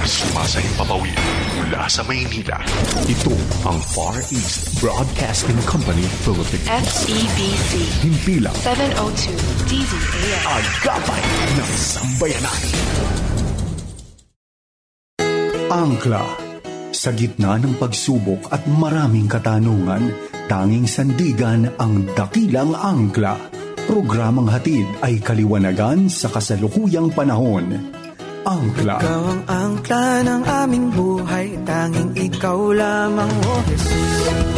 Mas papawid mula sa Maynila. Ito ang Far East Broadcasting Company Philippines. FEBC. Himpilang 702 DZAM. Agapay ng Sambayanan. Angkla. Sa gitna ng pagsubok at maraming katanungan, tanging sandigan ang dakilang angkla. Programang hatid ay kaliwanagan sa kasalukuyang panahon. Angkla. Ikaw ang angkla ng aming buhay, tanging ikaw lamang, O Jesus.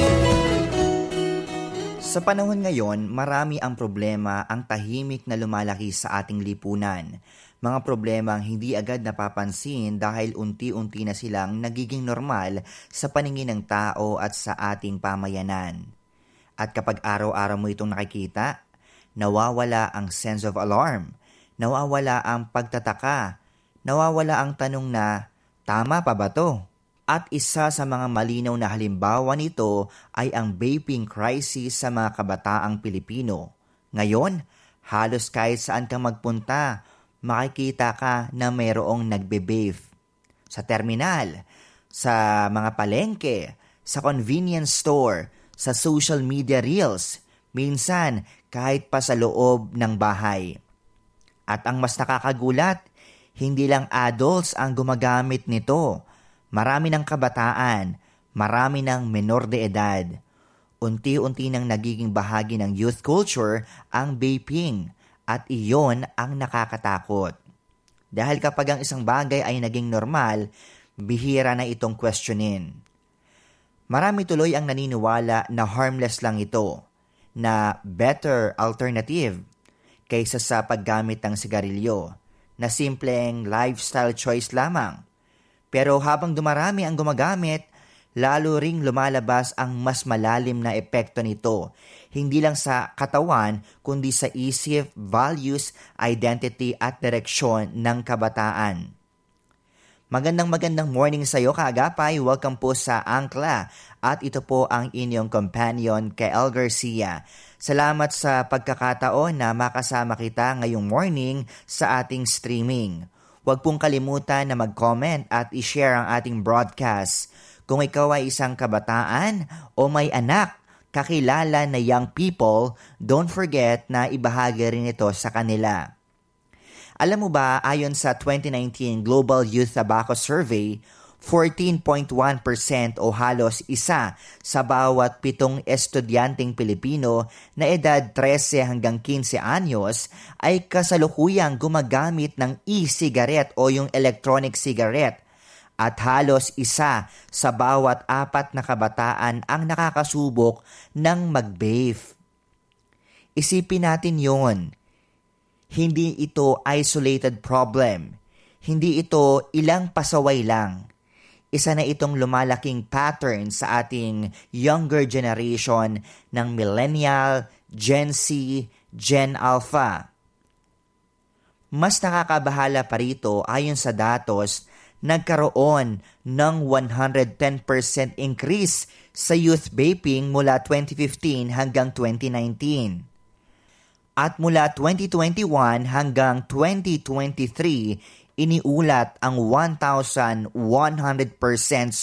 Sa panahon ngayon, marami ang problema ang tahimik na lumalaki sa ating lipunan. Mga problemang hindi agad napapansin dahil unti-unti na silang nagiging normal sa paningin ng tao at sa ating pamayanan. At kapag araw-araw mo itong nakikita, nawawala ang sense of alarm, nawawala ang pagtataka, nawawala ang tanong na, tama pa ba to? At isa sa mga malinaw na halimbawa nito ay ang vaping crisis sa mga kabataang Pilipino. Ngayon, halos kahit saan kang magpunta, makikita ka na mayroong nagbe-vape. Sa terminal, sa mga palengke, sa convenience store, sa social media reels, minsan kahit pa sa loob ng bahay. At ang mas nakakagulat, hindi lang adults ang gumagamit nito. Marami ng kabataan, marami ng menor de edad. Unti-unti nang nagiging bahagi ng youth culture ang vaping at iyon ang nakakatakot. Dahil kapag ang isang bagay ay naging normal, bihira na itong questionin. Marami tuloy ang naniniwala na harmless lang ito, na better alternative kaysa sa paggamit ng sigarilyo, na simpleng lifestyle choice lamang. Pero habang dumarami ang gumagamit, lalo ring lumalabas ang mas malalim na epekto nito, hindi lang sa katawan kundi sa isip, values, identity at direksyon ng kabataan. Magandang morning sa iyo, kaagapay. Welcome po sa Angkla at ito po ang inyong companion, Kael Garcia. Salamat sa pagkakataon na makasama kita ngayong morning sa ating streaming. Huwag pong kalimutan na mag-comment at i-share ang ating broadcast. Kung ikaw ay isang kabataan o may anak, kakilala na young people, don't forget na ibahagi rin ito sa kanila. Alam mo ba, ayon sa 2019 Global Youth Tobacco Survey, 14.1% o halos isa sa bawat 7 estudyanteng Pilipino na edad 13 hanggang 15 anyos ay kasalukuyang gumagamit ng e-cigarette o yung electronic cigarette. At halos isa sa bawat 4 na kabataan ang nakakasubok ng mag-vape. Isipin natin yon. Hindi ito isolated problem. Hindi ito ilang pasaway lang. Isa na itong lumalaking pattern sa ating younger generation ng millennial, Gen Z, Gen Alpha. Mas nakakabahala pa rito ayon sa datos, nagkaroon ng 110% increase sa youth vaping mula 2015 hanggang 2019. At mula 2021 hanggang 2023, iniulat ang 1,100%